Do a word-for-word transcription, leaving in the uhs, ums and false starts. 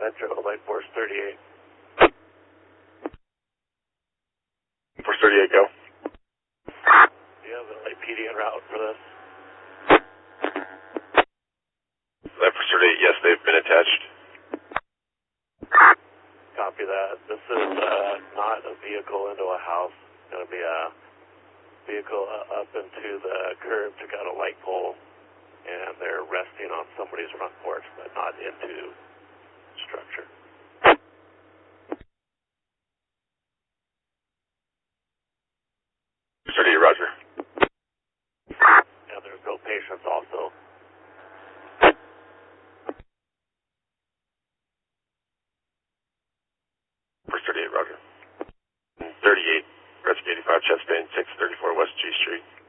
Metro, Light Force thirty-eight. Force thirty-eight, go. Do you have an L A P D en route for this? Light Force thirty-eight, yes, they've been attached. Copy that. This is uh, not a vehicle into a house. It's going to be a vehicle uh, up into the curb, took out a light pole, and they're resting on somebody's front porch, but not into structure. thirty-eight, roger. And there's no patients also. Force thirty-eight, roger. thirty-eight, rescue eighty-five, chest pain, six thirty-four West G Street.